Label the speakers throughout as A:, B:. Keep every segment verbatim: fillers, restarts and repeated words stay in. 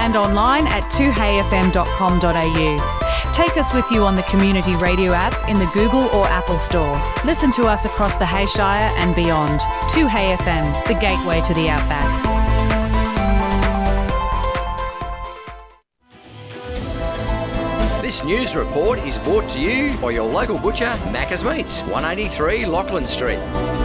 A: and online at two hey f m dot com dot a u. Take us with you on the Community Radio app in the Google or Apple Store. Listen to us across the Hayshire and beyond. two Hey F M, the gateway to the outback.
B: This news report is brought to you by your local butcher, Macca's Meats, one eighty-three Lachlan Street.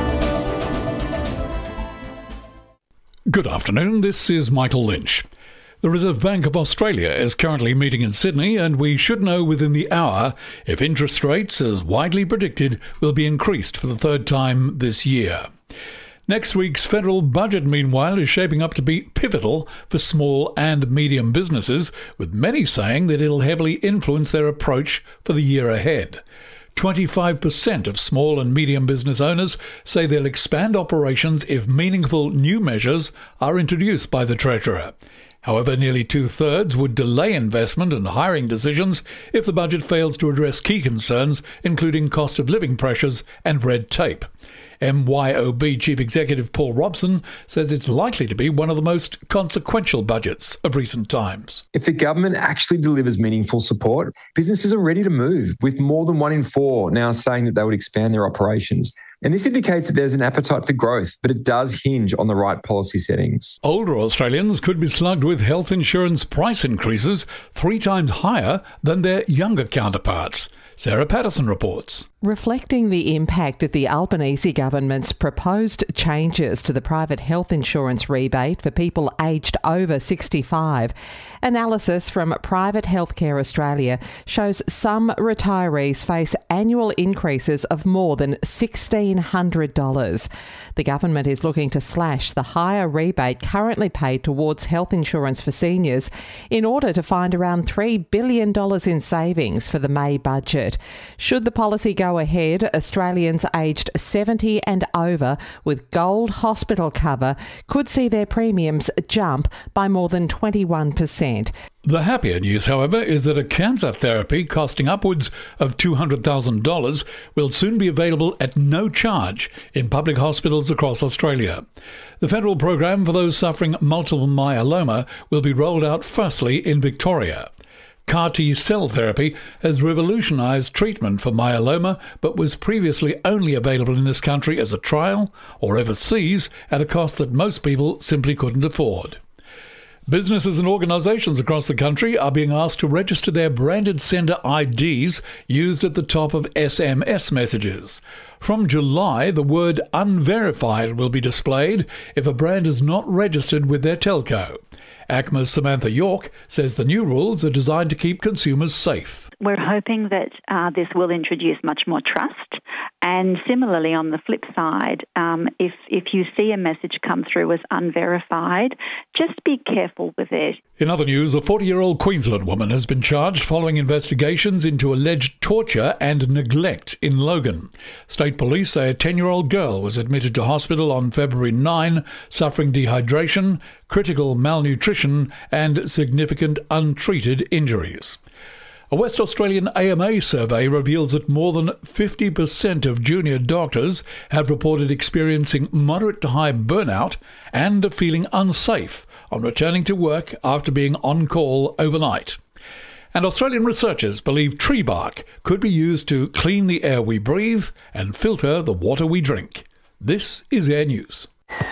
C: Good afternoon, this is Michael Lynch. The Reserve Bank of Australia is currently meeting in Sydney, and we should know within the hour if interest rates, as widely predicted, will be increased for the third time this year. Next week's federal budget, meanwhile, is shaping up to be pivotal for small and medium businesses, with many saying that it'll heavily influence their approach for the year ahead. twenty-five percent of small and medium business owners say they'll expand operations if meaningful new measures are introduced by the Treasurer. However, nearly two-thirds would delay investment and hiring decisions if the budget fails to address key concerns, including cost of living pressures and red tape. M Y O B Chief Executive Paul Robson says it's likely to be one of the most consequential budgets of recent times.
D: If the government actually delivers meaningful support, businesses are ready to move, with more than one in four now saying that they would expand their operations. And this indicates that there's an appetite for growth, but it does hinge on the right policy settings.
C: Older Australians could be slugged with health insurance price increases three times higher than their younger counterparts. Sarah Patterson reports.
E: Reflecting the impact of the Albanese government's proposed changes to the private health insurance rebate for people aged over sixty-five, analysis from Private Healthcare Australia shows some retirees face annual increases of more than one thousand six hundred dollars. The government is looking to slash the higher rebate currently paid towards health insurance for seniors in order to find around three billion dollars in savings for the May budget. Should the policy go ahead, Australians aged seventy and over with gold hospital cover could see their premiums jump by more than twenty-one percent.
C: The happier news, however, is that a cancer therapy costing upwards of two hundred thousand dollars will soon be available at no charge in public hospitals across Australia. The federal program for those suffering multiple myeloma will be rolled out firstly in Victoria. C A R T-cell therapy has revolutionised treatment for myeloma, but was previously only available in this country as a trial or overseas at a cost that most people simply couldn't afford. Businesses and organisations across the country are being asked to register their branded sender I Ds used at the top of S M S messages. From July, the word unverified will be displayed if a brand is not registered with their telco. A C M A's Samantha York says the new rules are designed to keep consumers safe.
F: We're hoping that uh, this will introduce much more trust. And similarly, on the flip side, um, if, if you see a message come through as unverified, just be careful with it.
C: In other news, a forty-year-old Queensland woman has been charged following investigations into alleged torture and neglect in Logan. State police say a ten-year-old girl was admitted to hospital on February ninth, suffering dehydration, critical malnutrition and significant untreated injuries. A West Australian A M A survey reveals that more than fifty percent of junior doctors have reported experiencing moderate to high burnout and are feeling unsafe on returning to work after being on call overnight. And Australian researchers believe tree bark could be used to clean the air we breathe and filter the water we drink. This is Air News.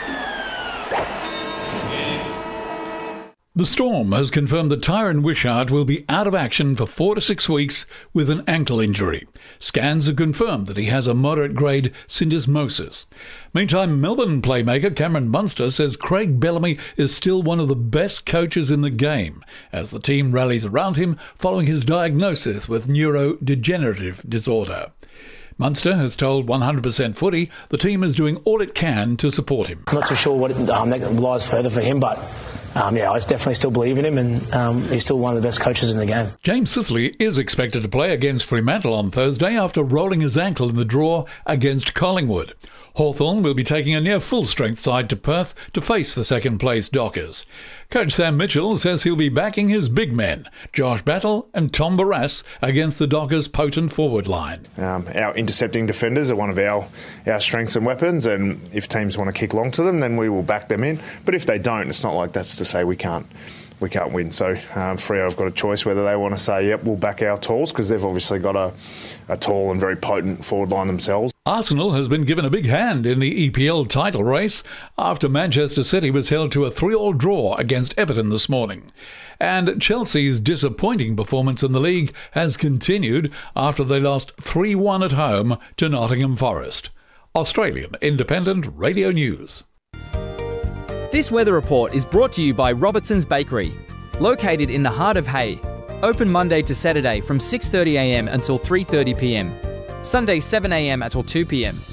C: The Storm has confirmed that Tyron Wishart will be out of action for four to six weeks with an ankle injury. Scans have confirmed that he has a moderate-grade syndesmosis. Meantime, Melbourne playmaker Cameron Munster says Craig Bellamy is still one of the best coaches in the game as the team rallies around him following his diagnosis with neurodegenerative disorder. Munster has told one hundred percent Footy the team is doing all it can to support him.
G: I'm not too sure what it, um, that lies further for him, but um, yeah, I definitely still believe in him, and um, he's still one of the best coaches in the game.
C: James Sicily is expected to play against Fremantle on Thursday after rolling his ankle in the draw against Collingwood. Hawthorn will be taking a near full-strength side to Perth to face the second-place Dockers. Coach Sam Mitchell says he'll be backing his big men, Josh Battle and Tom Barrass, against the Dockers' potent forward line.
H: Um, our intercepting defenders are one of our, our strengths and weapons, and if teams want to kick long to them, then we will back them in. But if they don't, it's not like that's to say we can't we can't win. So um, Freo have got a choice whether they want to say, yep, we'll back our talls, because they've obviously got a, a tall and very potent forward line themselves.
C: Arsenal has been given a big hand in the E P L title race after Manchester City was held to a three all draw against Everton this morning. And Chelsea's disappointing performance in the league has continued after they lost three one at home to Nottingham Forest. Australian Independent Radio News.
I: This weather report is brought to you by Robertson's Bakery, located in the heart of Hay. Open Monday to Saturday from six thirty a m until three thirty p m. Sunday seven a m until two p m.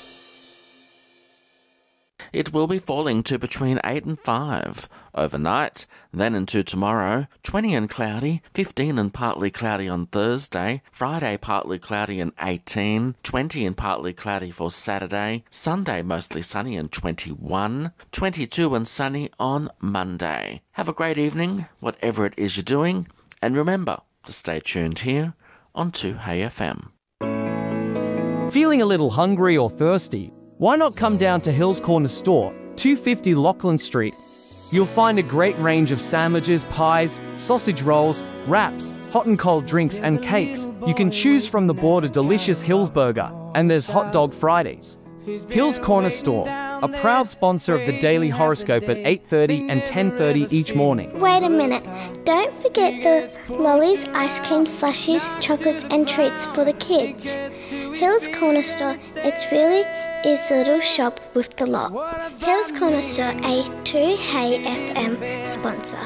J: It will be falling to between eight and five overnight, then into tomorrow, twenty and cloudy, fifteen and partly cloudy on Thursday, Friday partly cloudy and eighteen, twenty and partly cloudy for Saturday, Sunday mostly sunny and twenty-one, twenty-two and sunny on Monday. Have a great evening, whatever it is you're doing, and remember to stay tuned here on two Hey F M.
K: Feeling a little hungry or thirsty? Why not come down to Hills Corner Store, two fifty Lachlan Street. You'll find a great range of sandwiches, pies, sausage rolls, wraps, hot and cold drinks and cakes. You can choose from the board a delicious Hills burger, and there's Hot Dog Fridays. Hills Corner Store, a proud sponsor of the Daily Horoscope at eight thirty and ten thirty each morning.
L: Wait a minute, don't forget the lollies, ice cream, slushies, chocolates and treats for the kids. Hills Corner Store, it's really is the little shop with the lot. Hills Corner Store, a two Hey F M sponsor.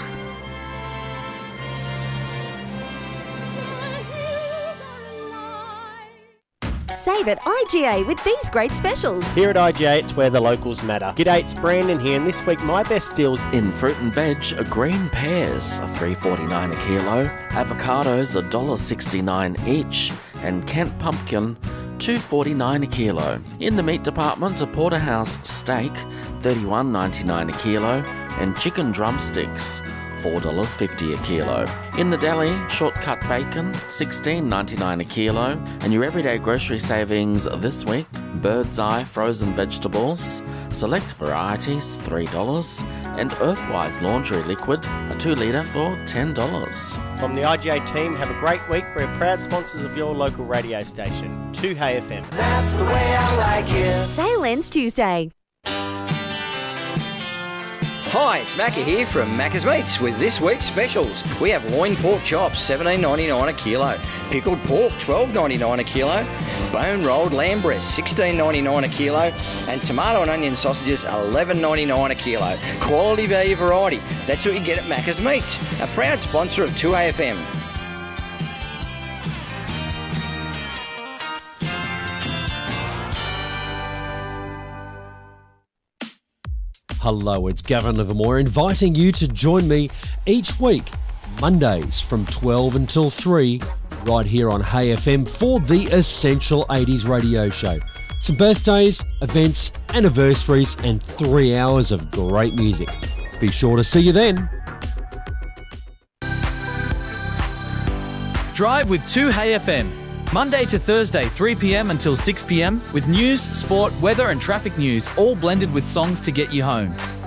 M: Save at I G A with these great specials.
N: Here at I G A, it's where the locals matter. G'day, it's Brandon here, and this week my best deals
J: in fruit and veg, green pears are three dollars forty-nine a kilo, avocados one dollar sixty-nine each, and Kent pumpkin two dollars forty-nine a kilo. In the meat department, a porterhouse steak thirty-one ninety-nine a kilo, and chicken drumsticks four dollars fifty a kilo. In the deli, shortcut bacon sixteen ninety-nine a kilo, and your everyday grocery savings this week: Bird's Eye frozen vegetables, select varieties three dollars, and Earthwise laundry liquid a two litre for ten dollars.
N: From the I G A team, have a great week. We're proud sponsors of your local radio station, two Hey F M.
O: That's the way I like it.
M: Sale ends Tuesday.
B: Hi, it's Macca here from Macca's Meats with this week's specials. We have loin pork chops, seventeen ninety-nine a kilo. Pickled pork, twelve ninety-nine a kilo. Bone rolled lamb breast, sixteen ninety-nine a kilo. And tomato and onion sausages, eleven ninety-nine a kilo. Quality value variety. That's what you get at Macca's Meats, a proud sponsor of two A F M.
P: Hello, it's Gavin Livermore inviting you to join me each week, Mondays from twelve until three, right here on Hey F M for the Essential eighties radio show. Some birthdays, events, anniversaries, and three hours of great music. Be sure to see you then.
I: Drive with two Hey F M. Monday to Thursday, three p m until six p m with news, sport, weather and traffic news, all blended with songs to get you home.